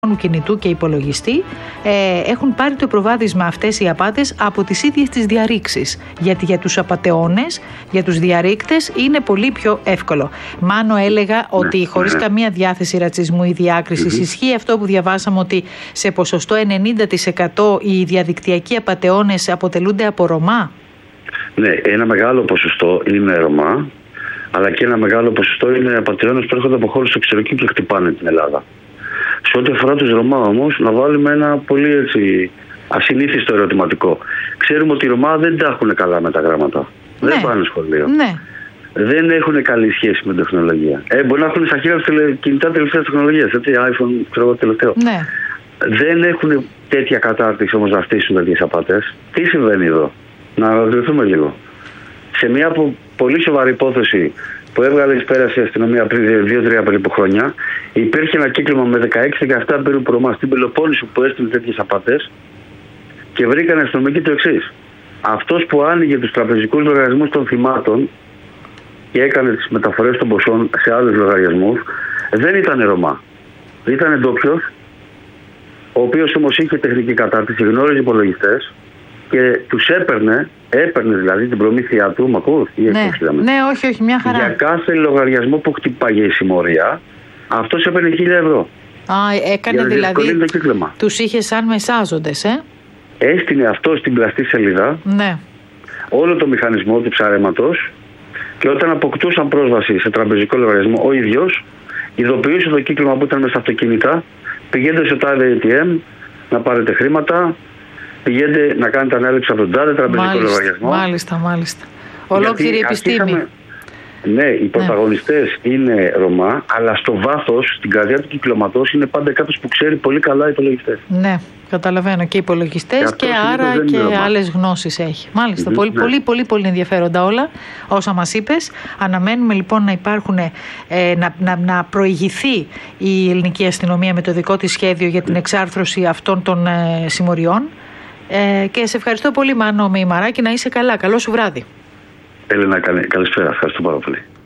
κινητού και υπολογιστή, έχουν πάρει το προβάδισμα αυτές οι απάτες από τις ίδιες τις διαρρήξεις. Γιατί για τους απατεώνες, για τους διαρρήκτες είναι πολύ πιο εύκολο. Μάνο, έλεγα ότι χωρίς καμία διάθεση ρατσισμού ή διάκρισης, ισχύει αυτό που διαβάσαμε, ότι σε ποσοστό 90% οι διαδικτυακοί απατεώνες αποτελούνται από Ρωμά. Ναι, ένα μεγάλο ποσοστό είναι Ρωμά, αλλά και ένα μεγάλο ποσοστό είναι απατεώνες που έρχονται από χώρες του εξωτερικού και χτυπάνε την Ελλάδα. Σε ό,τι αφορά τους Ρωμά όμως, να βάλουμε ένα πολύ ασυνήθιστο ερωτηματικό. Ξέρουμε ότι οι Ρωμά δεν τα έχουν καλά με τα γράμματα. Ναι. Δεν πάνε σχολείο. Ναι. Δεν έχουν καλή σχέση με την τεχνολογία. Μπορεί να έχουν στα χέρια τους κινητά τελευταίας τεχνολογίας, έτσι, iPhone, ξέρω εγώ, τελευταίο. Ναι. Δεν έχουν τέτοια κατάρτιση όμως να στήσουν τέτοιες απάτες. Τι συμβαίνει εδώ? Να αναρωτηθούμε λίγο. Σε μια πολύ σοβαρή υπόθεση που έβγαλε εις πέρας η αστυνομία πριν 2-3 περίπου χρόνια, υπήρχε ένα κύκλωμα με 16-17 περίπου Ρωμά στην Πελοπόννησο που έστειλε τέτοιες απάτες και βρήκαν αστυνομικοί το εξής. Αυτός που άνοιγε τους τραπεζικούς λογαριασμούς των θυμάτων και έκανε τις μεταφορές των ποσών σε άλλους λογαριασμούς δεν ήταν Ρωμά. Ήταν ντόπιος, ο οποίος όμως είχε τεχνική κατάρτιση, γνώριζε υπολογιστές και τους έπαιρνε δηλαδή την προμήθειά του, μ' ακούς? Ναι, όχι, μια χαρά. Για κάθε λογαριασμό που χτυπάγε η συμμορία, αυτός έπαιρνε 1.000 ευρώ. Έκανε δηλαδή, τους είχε σαν μεσάζοντες, Έστεινε αυτό στην πλαστή σελίδα, ναι, όλο το μηχανισμό του ψαρέματος, και όταν αποκτούσαν πρόσβαση σε τραπεζικό λογαριασμό ο ίδιος, ειδοποιούσε το κύκλωμα που ήταν μέσα στα αυτοκίνητα, πηγαίνετε στο τάδε ATM να πάρετε χρήματα, πηγαίνετε να κάνετε ανάληψη από τον τάδε τραπεζικό λογαριασμό. Μάλιστα. Ολόκληρη επιστήμη. Ναι, οι πρωταγωνιστές είναι Ρωμά, αλλά στο βάθος, στην καρδιά του κυκλωματός, είναι πάντα κάποιος που ξέρει πολύ καλά υπολογιστές. Ναι, καταλαβαίνω. Και υπολογιστές και άρα και άλλες γνώσεις έχει. Μάλιστα. Πολύ ενδιαφέροντα όλα όσα μας είπες. Αναμένουμε λοιπόν να υπάρχουν, να προηγηθεί η ελληνική αστυνομία με το δικό της σχέδιο για την εξάρθρωση αυτών των συμμοριών. Και σε ευχαριστώ πολύ, Μάνο Μεϊμαράκη, να είσαι καλά. Καλό σου βράδυ. Έλενα, καλησπέρα. Ευχαριστώ πάρα πολύ.